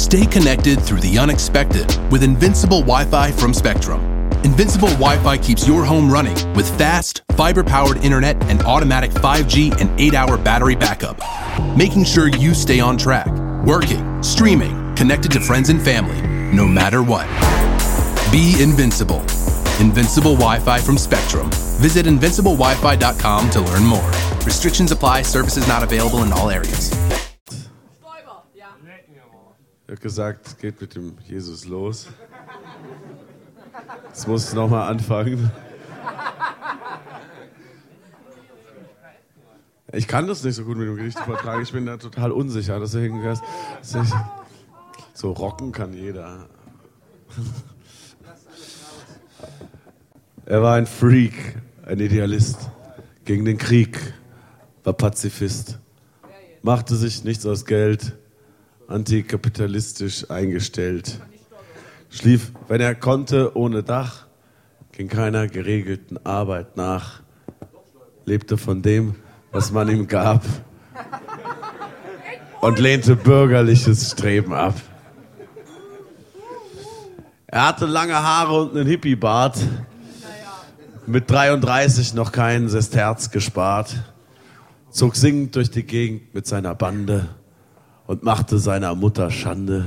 Stay connected through the unexpected with Invincible Wi-Fi from Spectrum. Invincible Wi-Fi keeps your home running with fast, fiber-powered internet and automatic 5G and 8-hour battery backup, making sure you stay on track, working, streaming, connected to friends and family, no matter what. Be invincible. Invincible Wi-Fi from Spectrum. Visit invinciblewifi.com to learn more. Restrictions apply. Services not available in all areas. Er hat gesagt, es geht mit dem Jesus los. Jetzt muss es nochmal anfangen. Ich kann das nicht so gut mit dem Gericht übertragen. Ich bin da total unsicher. Deswegen, so rocken kann jeder. Er war ein Freak, ein Idealist. Gegen den Krieg, war Pazifist. Machte sich nichts aus Geld, antikapitalistisch eingestellt. Schlief, wenn er konnte, ohne Dach, ging keiner geregelten Arbeit nach. Lebte von dem, was man ihm gab und lehnte bürgerliches Streben ab. Er hatte lange Haare und einen Hippie-Bart, mit 33 noch keinen Sesterz gespart, zog singend durch die Gegend mit seiner Bande und machte seiner Mutter Schande.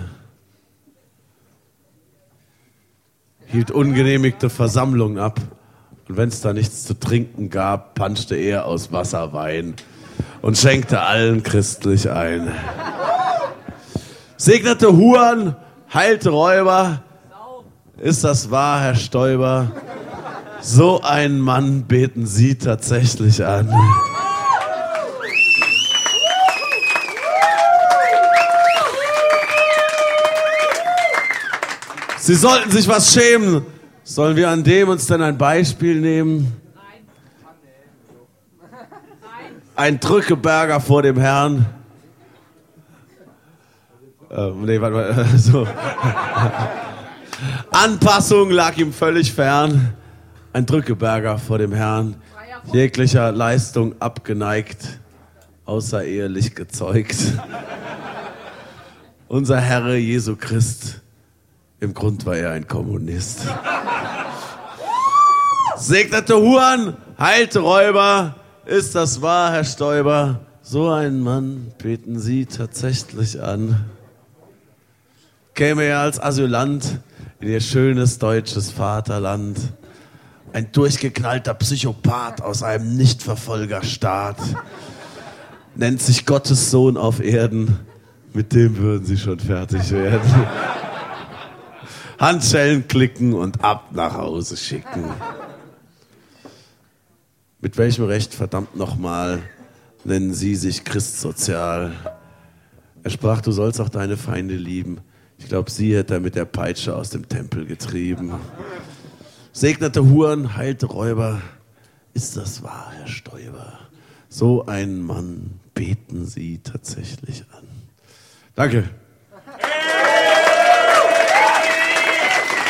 Hielt ungenehmigte Versammlungen ab und wenn es da nichts zu trinken gab, panschte er aus Wasser Wein und schenkte allen christlich ein. Segnete Huren, heilte Räuber, ist das wahr, Herr Stoiber? So einen Mann beten Sie tatsächlich an. Sie sollten sich was schämen. Sollen wir an dem uns denn ein Beispiel nehmen? Ein Drückeberger vor dem Herrn. Nee, warte mal. So. Anpassung lag ihm völlig fern. Ein Drückeberger vor dem Herrn. Jeglicher Leistung abgeneigt. Außerehelich gezeugt. Unser Herr Jesu Christ. Im Grund war er ein Kommunist. Segnete Huren, heilte Räuber, ist das wahr, Herr Stoiber? So einen Mann beten Sie tatsächlich an. Käme er als Asylant in Ihr schönes deutsches Vaterland. Ein durchgeknallter Psychopath aus einem Nichtverfolgerstaat. Nennt sich Gottes Sohn auf Erden. Mit dem würden Sie schon fertig werden. Handschellen klicken und ab nach Hause schicken. Mit welchem Recht, verdammt nochmal, nennen Sie sich Christsozial? Er sprach, du sollst auch deine Feinde lieben. Ich glaube, sie hätte er mit der Peitsche aus dem Tempel getrieben. Segnete Huren, heilte Räuber. Ist das wahr, Herr Stoiber? So einen Mann beten Sie tatsächlich an. Danke.